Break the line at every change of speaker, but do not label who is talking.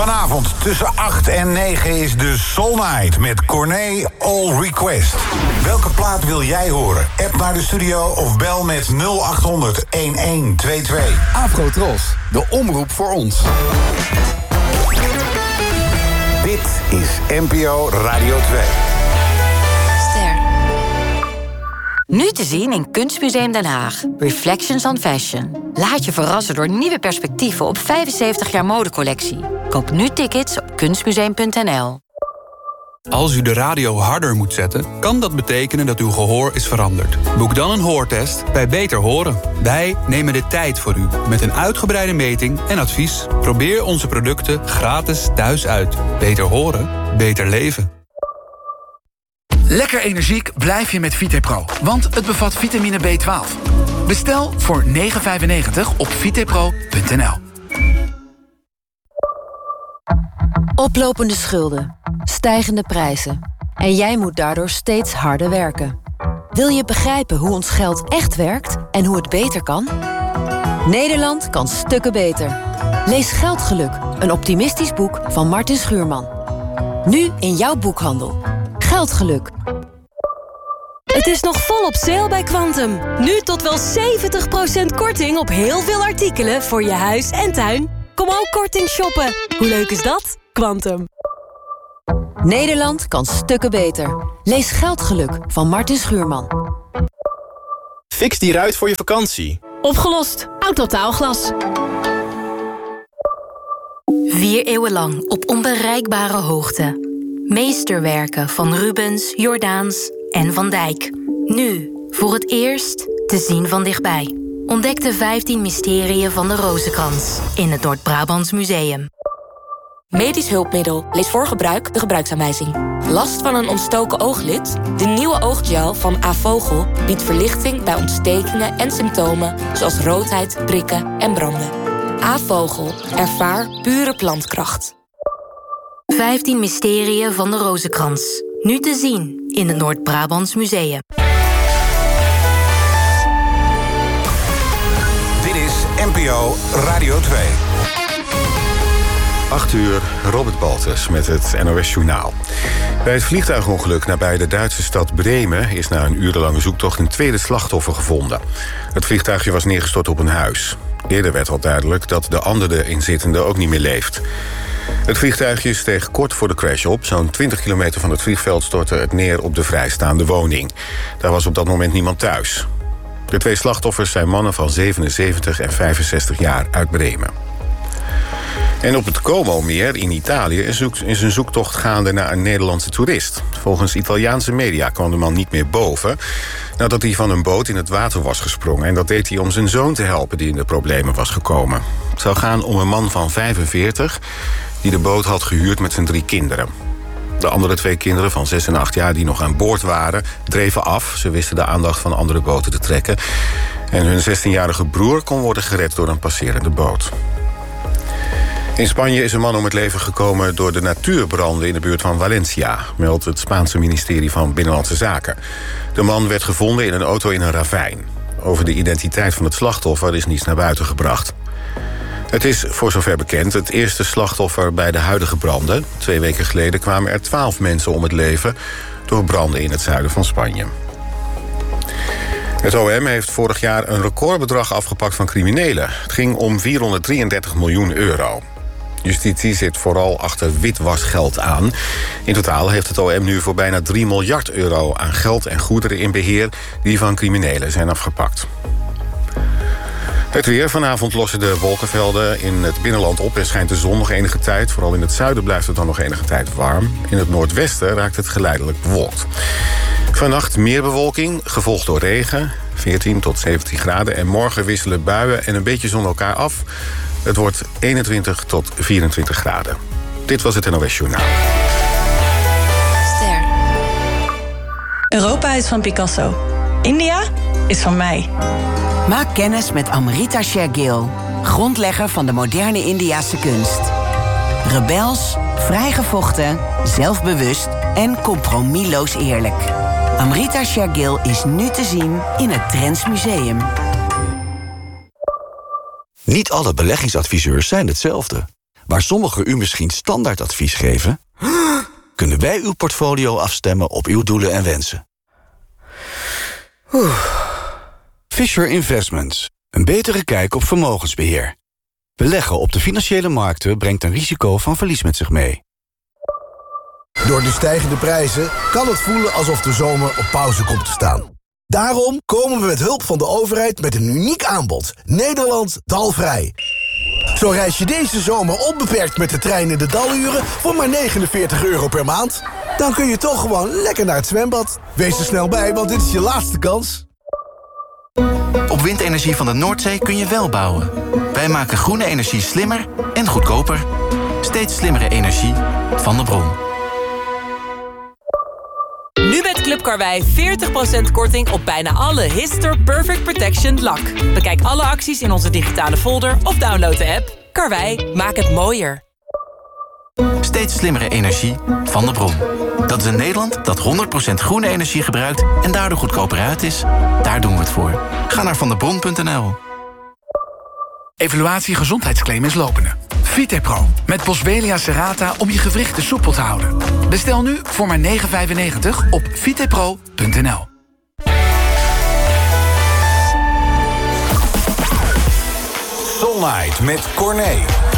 Vanavond tussen 8 en 9 is de Soul Night met Corné All Request. Welke plaat wil jij horen? App naar de studio of bel met 0800 1122.
Afro-Tros, de omroep voor ons.
Dit is NPO Radio 2.
Nu te zien in Kunstmuseum Den Haag. Reflections on Fashion. Laat je verrassen door nieuwe perspectieven op 75 jaar modecollectie. Koop nu tickets op kunstmuseum.nl.
Als u de radio harder moet zetten, kan dat betekenen dat uw gehoor is veranderd. Boek dan een hoortest bij Beter Horen. Wij nemen de tijd voor u met een uitgebreide meting en advies. Probeer onze producten gratis thuis uit. Beter horen, beter leven.
Lekker energiek blijf je met VitePro, want het bevat vitamine B12. Bestel voor €9,95 op vitepro.nl.
Oplopende schulden, stijgende prijzen. En jij moet daardoor steeds harder werken. Wil je begrijpen hoe ons geld echt werkt en hoe het beter kan? Nederland kan stukken beter. Lees Geldgeluk, een optimistisch boek van Martin Schuurman. Nu in jouw boekhandel. Geldgeluk.
Het is nog volop sale bij Quantum. Nu tot wel 70% korting op heel veel artikelen voor je huis en tuin. Kom ook korting shoppen. Hoe leuk is dat? Quantum.
Nederland kan stukken beter. Lees Geldgeluk van Martin Schuurman.
Fix die ruit voor je vakantie.
Opgelost. Autotaalglas.
4 eeuwen lang op onbereikbare hoogte. Meesterwerken van Rubens, Jordaens en Van Dijk. Nu, voor het eerst, te zien van dichtbij. Ontdek de 15 mysterieën van de Rozenkrans in het Noord-Brabants Museum.
Medisch hulpmiddel. Lees voor gebruik de gebruiksaanwijzing. Last van een ontstoken ooglid? De nieuwe ooggel van Avogel biedt verlichting bij ontstekingen en symptomen zoals roodheid, prikken en branden. Avogel. Ervaar pure plantkracht.
15 mysterieën van de Rozenkrans. Nu te zien in het Noord-Brabants Museum.
Dit is NPO Radio 2.
8 uur, Robert Baltus met het NOS Journaal. Bij het vliegtuigongeluk nabij de Duitse stad Bremen is na een urenlange zoektocht een tweede slachtoffer gevonden. Het vliegtuigje was neergestort op een huis. Eerder werd al duidelijk dat de andere inzittende ook niet meer leeft. Het vliegtuigje steeg kort voor de crash op. Zo'n 20 kilometer van het vliegveld stortte het neer op de vrijstaande woning. Daar was op dat moment niemand thuis. De 2 slachtoffers zijn mannen van 77 en 65 jaar uit Bremen. En op het Como-meer in Italië is een zoektocht gaande naar een Nederlandse toerist. Volgens Italiaanse media kwam de man niet meer boven nadat hij van een boot in het water was gesprongen. En dat deed hij om zijn zoon te helpen die in de problemen was gekomen. Het zou gaan om een man van 45 die de boot had gehuurd met zijn 3 kinderen. De andere 2 kinderen van 6 en 8 jaar die nog aan boord waren dreven af. Ze wisten de aandacht van andere boten te trekken. En hun 16-jarige broer kon worden gered door een passerende boot. In Spanje is een man om het leven gekomen door de natuurbranden in de buurt van Valencia, meldt het Spaanse ministerie van Binnenlandse Zaken. De man werd gevonden in een auto in een ravijn. Over de identiteit van het slachtoffer is niets naar buiten gebracht. Het is, voor zover bekend, het eerste slachtoffer bij de huidige branden. 2 weken geleden kwamen er 12 mensen om het leven door branden in het zuiden van Spanje. Het OM heeft vorig jaar een recordbedrag afgepakt van criminelen. Het ging om 433 miljoen euro. Justitie zit vooral achter witwasgeld aan. In totaal heeft het OM nu voor bijna 3 miljard euro aan geld en goederen in beheer die van criminelen zijn afgepakt. Het weer. Vanavond lossen de wolkenvelden in het binnenland op en schijnt de zon nog enige tijd. Vooral in het zuiden blijft het dan nog enige tijd warm. In het noordwesten raakt het geleidelijk bewolkt. Vannacht meer bewolking, gevolgd door regen, 14 tot 17 graden. En morgen wisselen buien en een beetje zon elkaar af. Het wordt 21 tot 24 graden. Dit was het NOS Journaal.
Ster. Europa is van Picasso. India is van mij.
Maak kennis met Amrita Shergill, grondlegger van de moderne Indiase kunst. Rebels, vrijgevochten, zelfbewust en compromisloos eerlijk. Amrita Shergill is nu te zien in het Drents Museum.
Niet alle beleggingsadviseurs zijn hetzelfde. Waar sommigen u misschien standaardadvies geven, kunnen wij uw portfolio afstemmen op uw doelen en wensen. Fisher Investments. Een betere kijk op vermogensbeheer. Beleggen op de financiële markten brengt een risico van verlies met zich mee.
Door de stijgende prijzen kan het voelen alsof de zomer op pauze komt te staan. Daarom komen we met hulp van de overheid met een uniek aanbod. Nederland dalvrij. Zo reis je deze zomer onbeperkt met de trein in de daluren voor maar €49 per maand. Dan kun je toch gewoon lekker naar het zwembad. Wees er snel bij, want dit is je laatste kans.
Op windenergie van de Noordzee kun je wel bouwen. Wij maken groene energie slimmer en goedkoper. Steeds slimmere energie van de bron.
Nu met Club Karwei 40% korting op bijna alle Histor Perfect Protection lak. Bekijk alle acties in onze digitale folder of download de app. Karwei, maak het mooier.
Steeds slimmere energie van de bron. Dat is een Nederland dat 100% groene energie gebruikt en daardoor goedkoper uit is. Daar doen we het voor. Ga naar vandebron.nl.
Evaluatie gezondheidsclaim is lopende. VitePro met Boswellia serrata om je gewrichten soepel te houden. Bestel nu voor maar €9,95 op vitepro.nl.
Soul Night met Corné.